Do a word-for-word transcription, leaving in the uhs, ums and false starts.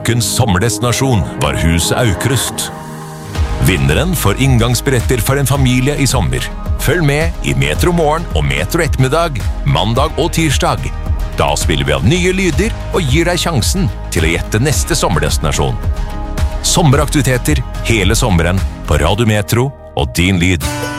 Ukens sommerdestinasjon var Huset Aukrust. Vinneren får inngangsbilletter for en familie i sommer. Følg med i Metro Morgen og Metro Ettermiddag, mandag og tirsdag. Da spiller vi av nye lyder og gir deg sjansen til å gjette neste sommerdestinasjon. Sommeraktiviteter hele sommeren på Radio Metro og Din Lyd.